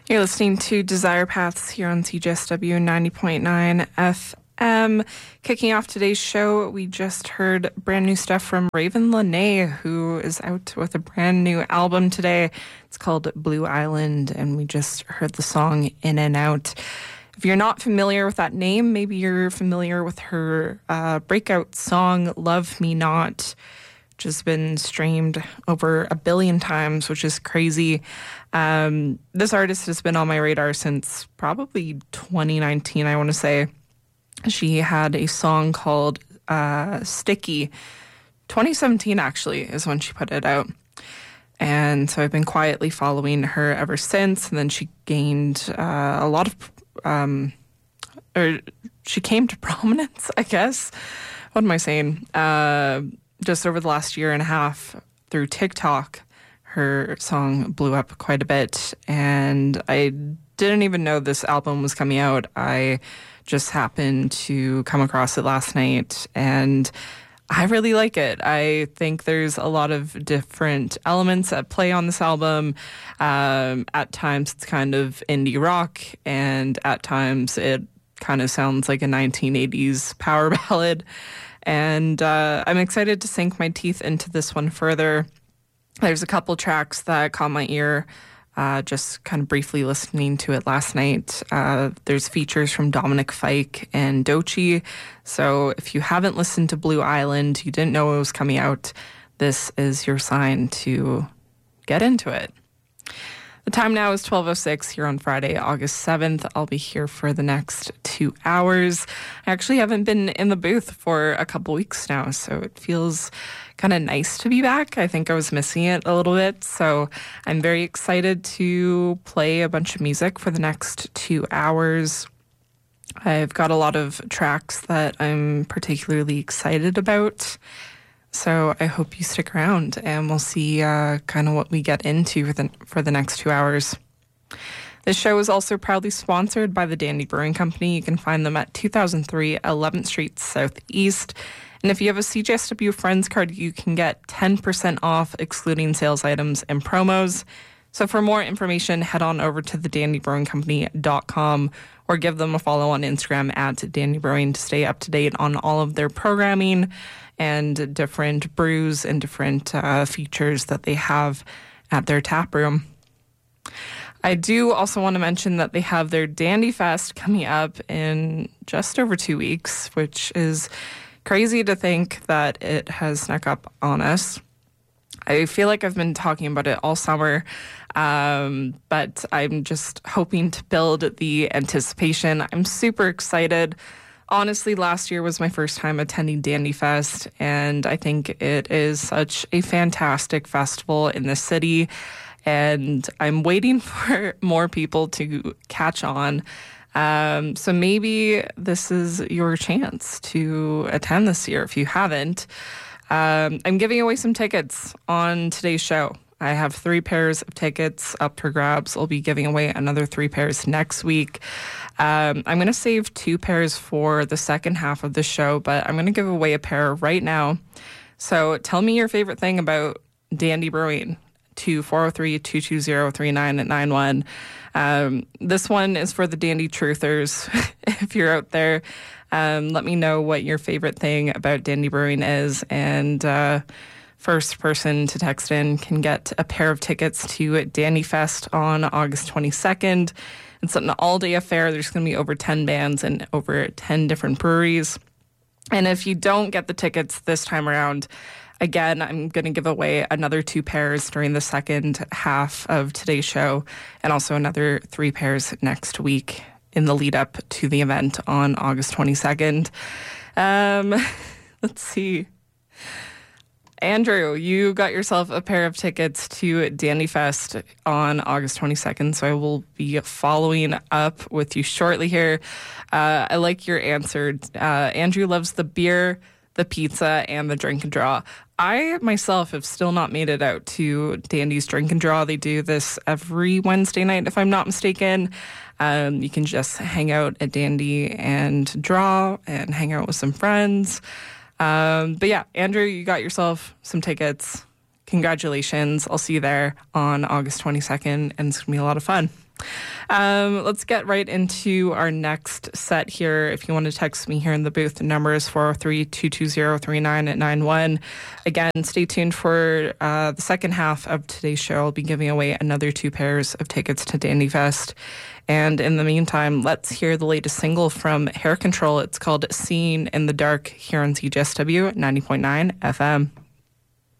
You're listening to Desire Paths here on CJSW 90.9 FM. Kicking off today's show, we just heard brand new stuff from Raven Lenae, who is out with a brand new album today. It's called Blue Island, and we just heard the song In and Out. If you're not familiar with that name, maybe you're familiar with her breakout song, Love Me Not, which has been streamed over 1 billion times, which is crazy. This artist has been on my radar since probably 2019, I want to say. She had a song called Sticky. 2017, actually, is when she put it out. And so I've been quietly following her ever since. And then she gained a lot of... she came to prominence, I guess. What am I saying? Just over the last year and a half through TikTok, her song blew up quite a bit, and I didn't even know this album was coming out. I just happened to come across it last night, and I really like it. I think there's a lot of different elements at play on this album. At times it's kind of indie rock, and at times it kind of sounds like a 1980s power ballad. And I'm excited to sink my teeth into this one further. There's a couple tracks that caught my ear, just kind of briefly listening to it last night. There's features from Dominic Fike and Doechii. So if you haven't listened to Blue Island, you didn't know it was coming out, this is your sign to get into it. The time now is 12:06 here on Friday, August 7th. I'll be here for the next 2 hours. I actually haven't been in the booth for a couple weeks now, so it feels kind of nice to be back. I think I was missing it a little bit, so I'm very excited to play a bunch of music for the next 2 hours. I've got a lot of tracks that I'm particularly excited about. So I hope you stick around, and we'll see kind of what we get into for the next 2 hours. This show is also proudly sponsored by the Dandy Brewing Company. You can find them at 2003 11th Street Southeast. And if you have a CJSW Friends card, you can get 10% off, excluding sales items and promos. So for more information, head on over to thedandybrewingcompany.com or give them a follow on Instagram at Dandy Brewing to stay up to date on all of their programming and different brews and different features that they have at their tap room. I do also want to mention that they have their Dandy Fest coming up in just over 2 weeks, which is crazy to think that it has snuck up on us. I feel like I've been talking about it all summer, but I'm just hoping to build the anticipation. I'm super excited. Honestly, last year was my first time attending Dandy Fest, and I think it is such a fantastic festival in the city, and I'm waiting for more people to catch on. So maybe this is your chance to attend this year if you haven't. I'm giving away some tickets on today's show. I have 3 pairs of tickets up for grabs. I'll be giving away another 3 pairs next week. I'm going to save 2 pairs for the second half of the show, but I'm going to give away a pair right now. So tell me your favorite thing about Dandy Brewing to 403-220-3991. This one is for the Dandy Truthers. If you're out there, let me know what your favorite thing about Dandy Brewing is, and first person to text in can get a pair of tickets to Dandy Fest on August 22nd. It's an all-day affair. There's going to be over 10 bands and over 10 different breweries. And if you don't get the tickets this time around, again, I'm going to give away another 2 pairs during the second half of today's show, and also another 3 pairs next week in the lead up to the event on August 22nd. Let's see. Andrew, you got yourself a pair of tickets to Dandy Fest on August 22nd, so I will be following up with you shortly here. I like your answer. Andrew loves the beer, the pizza, and the drink and draw. I myself have still not made it out to Dandy's Drink and Draw. They do this every Wednesday night, if I'm not mistaken. You can just hang out at Dandy and draw and hang out with some friends. But yeah, Andrew, you got yourself some tickets. Congratulations. I'll see you there on August 22nd, and it's going to be a lot of fun. Let's get right into our next set here. If you want to text me here in the booth, the number is 403-220-3991. Again, stay tuned for the second half of today's show. I'll be giving away another 2 pairs of tickets to Dandy Fest. And in the meantime, let's hear the latest single from Hair Control. It's called Seeing in the Dark here on CJSW 90.9 FM.